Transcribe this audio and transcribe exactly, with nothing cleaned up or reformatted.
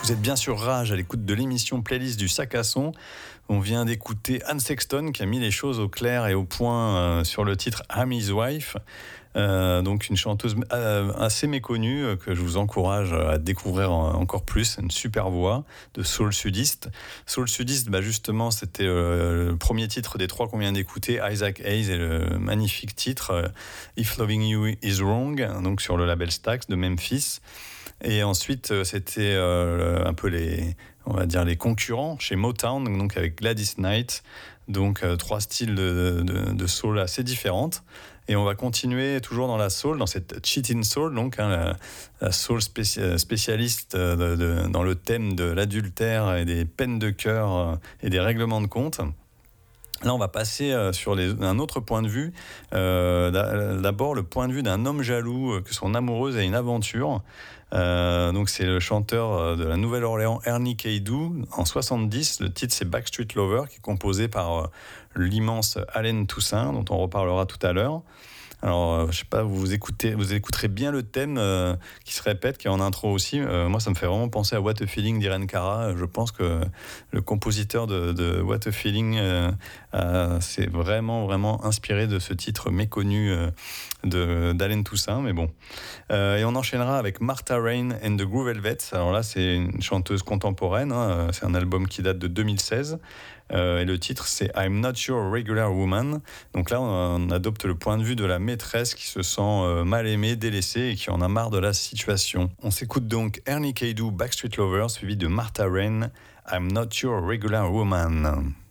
Vous êtes bien sur Rage, à l'écoute de l'émission Playlist du Sac à Son. On vient d'écouter Anne Sexton qui a mis les choses au clair et au point euh, sur le titre I'm His Wife. Euh, donc une chanteuse euh, assez méconnue euh, que je vous encourage à découvrir en, encore plus. Une super voix de soul sudiste. Soul sudiste, bah justement, c'était euh, le premier titre des trois qu'on vient d'écouter, Isaac Hayes, et le magnifique titre euh, If Loving You Is Wrong, donc sur le label Stax de Memphis. Et ensuite, euh, c'était euh, un peu les, on va dire les concurrents chez Motown, donc avec Gladys Knight. Donc euh, trois styles de, de, de soul assez différentes. Et on va continuer toujours dans la soul, dans cette cheating soul, donc hein, la, la soul spéci- spécialiste de, de, dans le thème de l'adultère et des peines de cœur euh, et des règlements de compte. Là, on va passer euh, sur les, un autre point de vue. Euh, d'abord, le point de vue d'un homme jaloux euh, que son amoureuse a une aventure. Euh, donc, c'est le chanteur euh, de la Nouvelle-Orléans, Ernie Caidou, en soixante-dix. Le titre, c'est Backstreet Lover, qui est composé par euh, l'immense Allen Toussaint, dont on reparlera tout à l'heure. Alors, euh, je sais pas, vous écoutez, vous écouterez bien le thème euh, qui se répète, qui est en intro aussi. Euh, moi, ça me fait vraiment penser à What a Feeling d'Irene Cara. Je pense que le compositeur de, de What a Feeling euh, euh, s'est vraiment, vraiment inspiré de ce titre méconnu euh, de, d'Allen Toussaint. Mais bon. Euh, et on enchaînera avec Martha Rain and the Groove Velvets. Alors là, c'est une chanteuse contemporaine. Hein. C'est un album qui date de deux mille seize. Euh, et le titre, c'est I'm Not Your Regular Woman. Donc là, on, on adopte le point de vue de la maîtresse qui se sent euh, mal aimée, délaissée et qui en a marre de la situation. On s'écoute donc Ernie Caidou, Backstreet Lover, suivi de Martha Rain, I'm Not Your Regular Woman.